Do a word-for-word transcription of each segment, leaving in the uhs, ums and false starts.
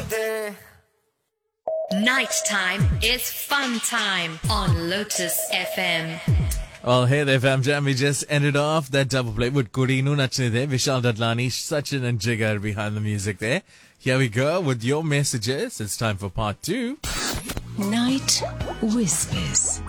Nighttime is fun time on Lotus F M. Well, hey there, fam jam. We just ended off that double play with Kurinu Nachne there, Vishal Dadlani, Sachin and Jigar behind the music there. Here we go with your messages. It's time for part two. Night Whispers.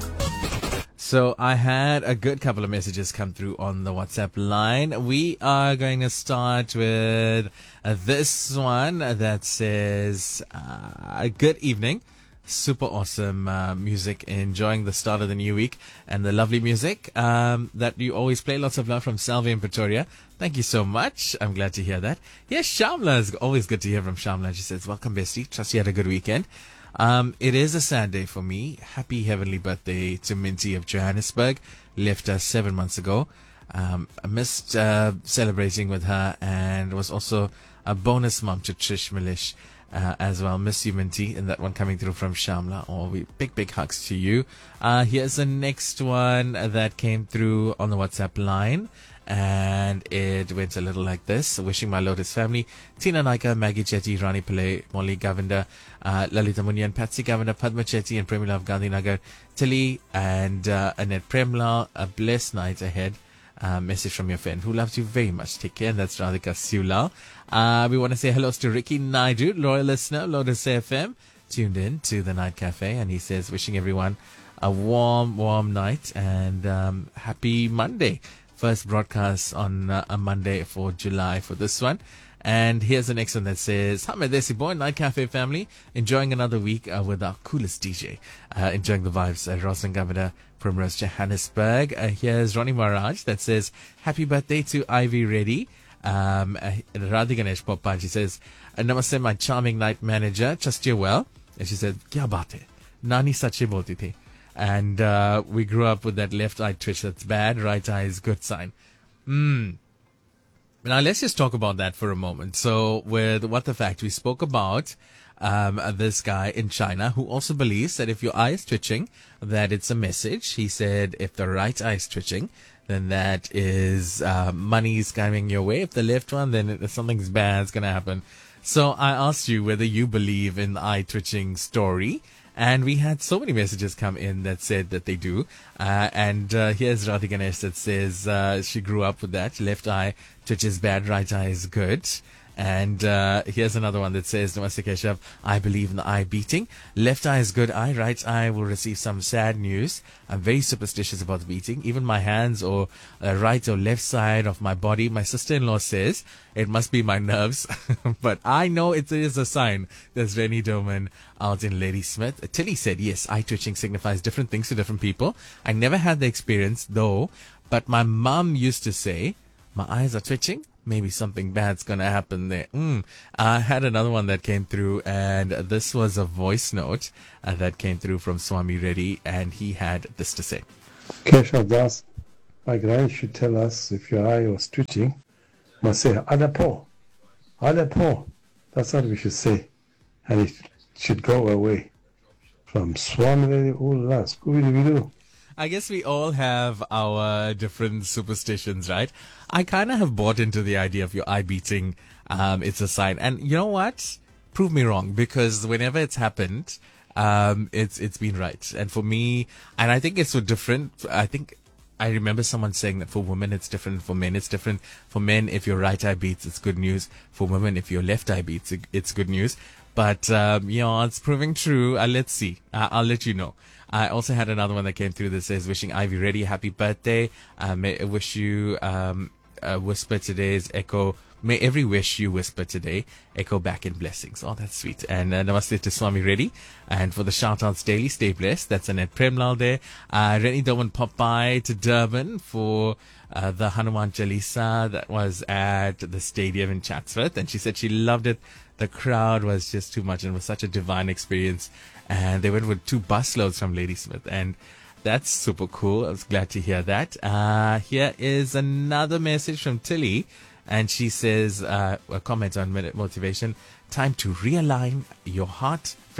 So I had a good couple of messages come through on the WhatsApp line. We are going to start with uh, this one that says, uh, good evening. Super awesome uh, music, enjoying the start of the new week and the lovely music um, that you always play. Lots of love from Salvi in Pretoria. Thank you so much. I'm glad to hear that. Yes, Shamla, is always good to hear from Shamla. She says, welcome, bestie. Trust you had a good weekend. Um, it is a sad day for me. Happy heavenly birthday to Minty of Johannesburg. Left us seven months ago. Um, I missed uh, celebrating with her and was also a bonus mom to Trish Milish uh, as well. Miss you, Minty, and that one coming through from Shamla. Oh, we big, big hugs to you. Uh, here's the next one that came through on the WhatsApp line. And it went a little like this. Wishing my Lotus family, Tina Naika, Maggie Chetty, Rani Pillai, Molly Govender, uh, Lalita Munyan, Patsy Govender, Padma Chetty, and Premila of Gandhinagar, Tilly, and uh, Annette Premla. A blessed night ahead. Uh, message from your friend who loves you very much. Take care. And that's Radhika Siula. Uh, we want to say hello to Ricky Naidu, loyal listener, Lotus F M, tuned in to the Night Cafe. And he says, wishing everyone a warm, warm night and um, happy Monday. First broadcast on uh, a Monday for July for this one. And here's the next one that says, hi, my Desi boy, Night Cafe family, enjoying another week uh, with our coolest D J. Uh, enjoying the vibes at Rosalind Governor, Primrose, Johannesburg. Uh, here's Ronnie Maharaj that says, happy birthday to Ivy Reddy. Um, uh, Radhi Ganesh Poppan, she says, namaste, my charming night manager, trust you well. And she said, kya baat hai? Nani sache bolti thi. And uh, we grew up with that left eye twitch. That's bad. Right eye is good sign. Mm. Now, let's just talk about that for a moment. So, with What the Fact, we spoke about um, this guy in China who also believes that if your eye is twitching, that it's a message. He said if the right eye is twitching, then that is uh, money's coming your way. If the left one, then it, something's bad's going to happen. So, I asked you whether you believe in the eye twitching story. And we had so many messages come in that said that they do. Uh, and uh, here's Radhi Ganesh that says uh, she grew up with that. Left eye twitches bad, right eye is good. And uh, here's another one that says, Namaste Keshav, I believe in the eye beating. Left eye is good eye, right eye will receive some sad news. I'm very superstitious about the beating. Even my hands or uh, right or left side of my body, my sister-in-law says it must be my nerves. But I know it is a sign. There's Rennie Doman out in Ladysmith. Tilly said, yes, eye twitching signifies different things to different people. I never had the experience though, but my mom used to say, my eyes are twitching. Maybe something bad's going to happen there. Mm. I had another one that came through, and this was a voice note uh, that came through from Swami Reddy, and he had this to say. Keshav Das, my grand should tell us if your eye was twitching, must say, Adapo, Adapo. That's what we should say. And it should go away. From Swami Reddy, Ula, Scooby-Doo. I guess we all have our different superstitions, right? I kind of have bought into the idea of your eye beating. Um, it's a sign. And you know what? Prove me wrong, because whenever it's happened, um, it's, it's been right. And for me, and I think it's so different. I think I remember someone saying that for women, it's different. For men, it's different. For men, if your right eye beats, it's good news. For women, if your left eye beats, it's good news. But, um, you know, it's proving true. Uh, let's see. Uh, I'll let you know. I also had another one that came through that says, wishing Ivy Reddy happy birthday. Uh, may I wish you, um, uh, whisper today's echo. May every wish you whisper today echo back in blessings. Oh, that's sweet. And uh, namaste to Swami Reddy. And for the shout outs daily, stay blessed. That's Annette Premlal there. Uh, Rennie Doman Popeye to Durban for, uh, the Hanuman Chalisa that was at the stadium in Chatsworth. And she said she loved it. The crowd was just too much and was such a divine experience. And they went with two busloads from Ladysmith. And that's super cool. I was glad to hear that. Uh, here is another message from Tilly. And she says, uh, a comment on motivation. Time to realign your heart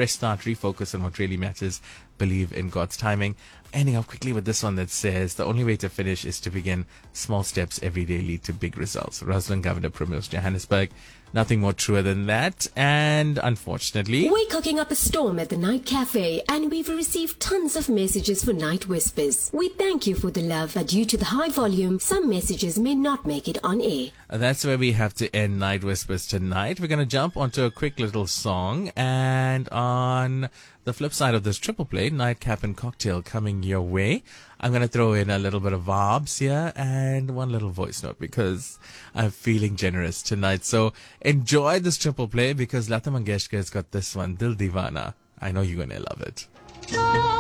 fresh start, refocus on what really matters, believe in God's timing. Ending up quickly with this one that says, the only way to finish is to begin. Small steps every day lead to big results. Rosalind Governor, Primrose, Johannesburg. Nothing more truer than that. And unfortunately, we're cooking up a storm at the Night Cafe, and we've received tons of messages for Night Whispers. We thank you for the love, but due to the high volume, some messages may not make it on air. That's where we have to end Night Whispers tonight. We're going to jump onto a quick little song, and on the flip side of this triple play, Nightcap and Cocktail coming your way. I'm going to throw in a little bit of vibes here and one little voice note because I'm feeling generous tonight. So enjoy this triple play because Lata Mangeshkar's got this one, Dil Divana. I know you're going to love it.